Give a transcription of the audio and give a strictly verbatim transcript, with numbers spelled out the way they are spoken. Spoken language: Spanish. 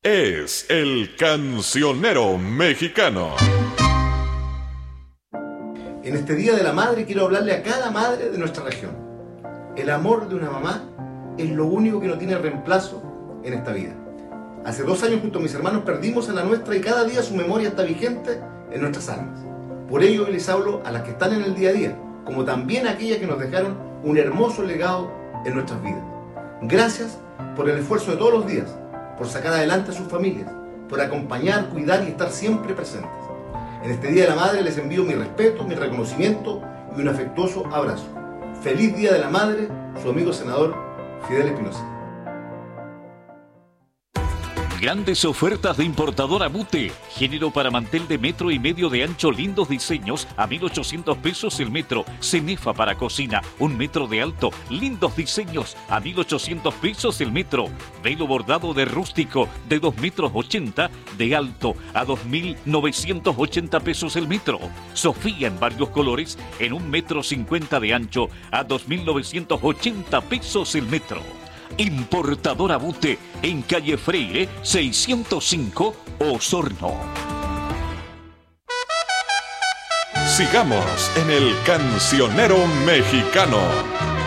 Es el Cancionero Mexicano. En este Día de la Madre quiero hablarle a cada madre de nuestra región. El amor de una mamá es lo único que no tiene reemplazo en esta vida. Hace dos años junto a mis hermanos perdimos a la nuestra y cada día su memoria está vigente en nuestras almas. Por ello hoy les hablo a las que están en el día a día, como también a aquellas que nos dejaron un hermoso legado en nuestras vidas. Gracias por el esfuerzo de todos los días, por sacar adelante a sus familias, por acompañar, cuidar y estar siempre presentes. En este Día de la Madre les envío mi respeto, mi reconocimiento y un afectuoso abrazo. Feliz Día de la Madre, su amigo senador Fidel Espinosa. Grandes ofertas de importadora Bute. Género para mantel de metro y medio de ancho, lindos diseños, a mil ochocientos pesos el metro. Cenefa para cocina, un metro de alto, lindos diseños, a mil ochocientos pesos el metro. Velo bordado de rústico, de dos metros ochenta de alto, a dos mil novecientos ochenta pesos el metro. Sofía en varios colores, en un metro cincuenta de ancho, a dos mil novecientos ochenta pesos el metro. Importadora Bute, en calle Freire, seiscientos cinco, Osorno. Sigamos en el Cancionero Mexicano.